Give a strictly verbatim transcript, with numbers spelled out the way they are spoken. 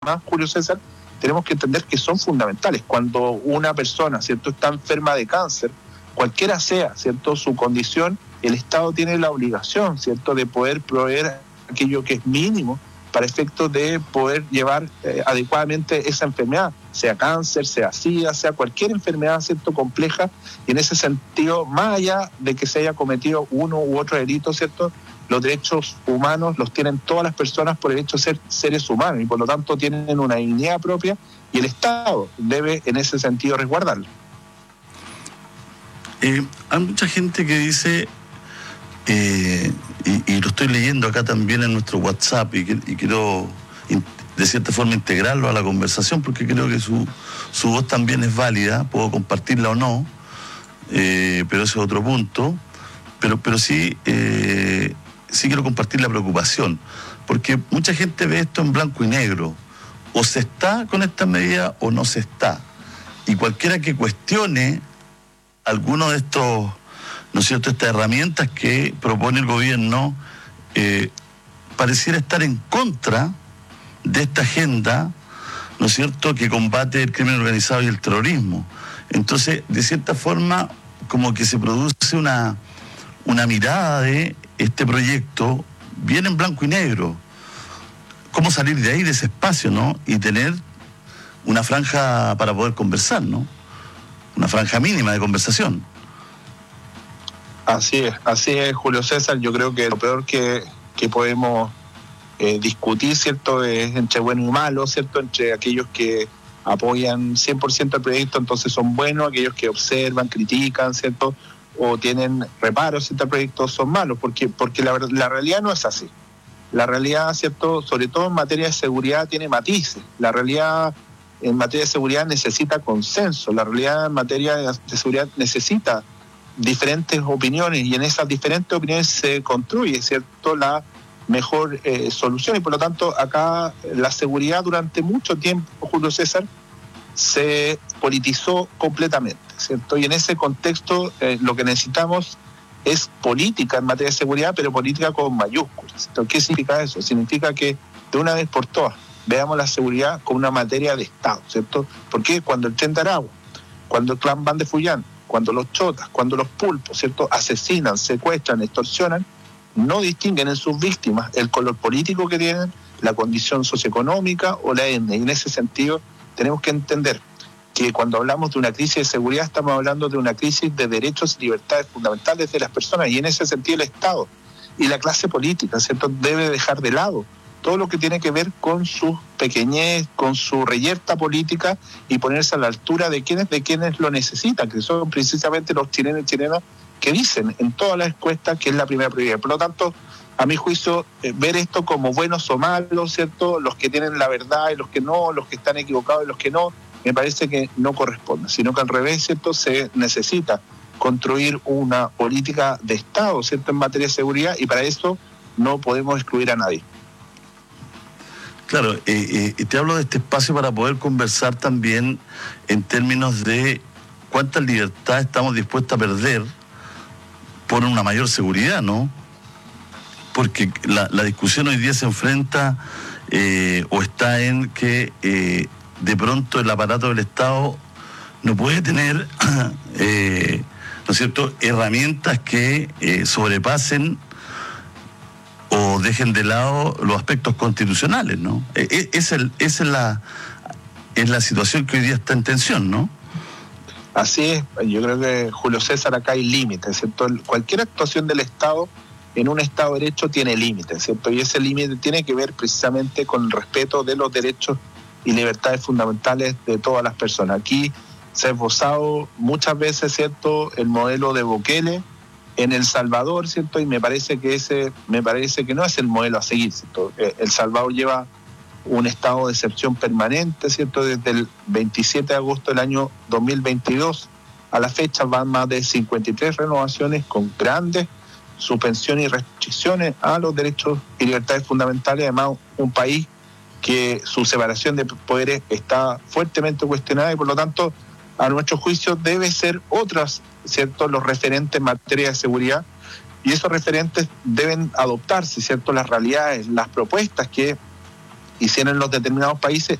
Julio César, tenemos que entender que son fundamentales. Cuando una persona, ¿cierto?, está enferma de cáncer, cualquiera sea, ¿cierto?, su condición, el Estado tiene la obligación, ¿cierto?, de poder proveer aquello que es mínimo para efectos de poder llevar eh, adecuadamente esa enfermedad, sea cáncer, sea SIDA, sea cualquier enfermedad, ¿cierto?, compleja, y en ese sentido, más allá de que se haya cometido uno u otro delito, ¿cierto?, los derechos humanos los tienen todas las personas por el hecho de ser seres humanos y por lo tanto tienen una dignidad propia y el Estado debe en ese sentido resguardarlo. Eh, hay mucha gente que dice, eh, y, y lo estoy leyendo acá también en nuestro WhatsApp, y, y quiero in, de cierta forma integrarlo a la conversación porque creo que su, su voz también es válida, puedo compartirla o no, eh, pero ese es otro punto, pero, pero sí... Eh, sí quiero compartir la preocupación, porque mucha gente ve esto en blanco y negro, o se está con esta medida o no se está, y cualquiera que cuestione alguno de estos, ¿no es cierto?, estas herramientas que propone el gobierno, eh, pareciera estar en contra de esta agenda, ¿no es cierto?, que combate el crimen organizado y el terrorismo. Entonces, de cierta forma, como que se produce una, una mirada de este proyecto viene en blanco y negro. ¿Cómo salir de ahí, de ese espacio, no? Y tener una franja para poder conversar, ¿no? Una franja mínima de conversación. Así es, así es, Julio César. Yo creo que lo peor que, que podemos eh, discutir, ¿cierto?, es entre bueno y malo, ¿cierto?, entre aquellos que apoyan cien por ciento el proyecto, entonces son buenos, aquellos que observan, critican, ¿cierto?, o tienen reparos en este proyecto son malos, porque porque la, la realidad no es así. La realidad, ¿cierto?, sobre todo en materia de seguridad, tiene matices. La realidad en materia de seguridad necesita consenso. La realidad en materia de seguridad necesita diferentes opiniones y en esas diferentes opiniones se construye, ¿cierto?, la mejor eh, solución. Y por lo tanto, acá la seguridad durante mucho tiempo, Julio César, se politizó completamente, ¿cierto? Y en ese contexto eh, lo que necesitamos es política en materia de seguridad, pero política con mayúsculas, ¿cierto? ¿Qué significa eso? Significa que de una vez por todas veamos la seguridad como una materia de Estado, ¿cierto? Porque cuando el Tren de Aragua, cuando el clan Ban de Fullán, cuando los chotas, cuando los pulpos, ¿cierto?, asesinan, secuestran, extorsionan, no distinguen en sus víctimas el color político que tienen, la condición socioeconómica o la etnia. Y en ese sentido tenemos que entender que cuando hablamos de una crisis de seguridad estamos hablando de una crisis de derechos y libertades fundamentales de las personas, y en ese sentido el Estado y la clase política, ¿cierto?, debe dejar de lado todo lo que tiene que ver con su pequeñez, con su reyerta política y ponerse a la altura de quienes de quienes lo necesitan, que son precisamente los chilenos y chilenas que dicen en todas las encuestas que es la primera prioridad. Por lo tanto, a mi juicio, eh, ver esto como buenos o malos, ¿cierto?, los que tienen la verdad y los que no, los que están equivocados y los que no, me parece que no corresponde, sino que al revés, ¿cierto?, se necesita construir una política de Estado, ¿cierto?, en materia de seguridad, y para eso no podemos excluir a nadie. Claro, eh, eh, te hablo de este espacio para poder conversar también en términos de cuánta libertad estamos dispuestos a perder por una mayor seguridad, ¿no? Porque la, la discusión hoy día se enfrenta eh, o está en que eh, de pronto el aparato del Estado no puede tener, eh, ¿no es cierto?, herramientas que eh, sobrepasen o dejen de lado los aspectos constitucionales, ¿no? Eh, es el, esa es la, es la situación que hoy día está en tensión, ¿no? Así es, yo creo que, Julio César, acá hay límites, ¿cierto? Cualquier actuación del Estado en un Estado de Derecho tiene límites, ¿cierto? Y ese límite tiene que ver precisamente con el respeto de los derechos y libertades fundamentales de todas las personas. Aquí se ha esbozado muchas veces, ¿cierto?, el modelo de Bukele en El Salvador, ¿cierto? Y me parece que ese, me parece que no es el modelo a seguir, ¿cierto? El Salvador lleva un estado de excepción permanente, ¿cierto? Desde el veintisiete de agosto del año dos mil veintidós a la fecha van más de cincuenta y tres renovaciones con grandes suspensiones y restricciones a los derechos y libertades fundamentales. Además, un país que su separación de poderes está fuertemente cuestionada y por lo tanto, a nuestro juicio, debe ser otras, ¿cierto?, los referentes en materia de seguridad, y esos referentes deben adoptarse, ¿cierto?, las realidades, las propuestas que hicieron los determinados países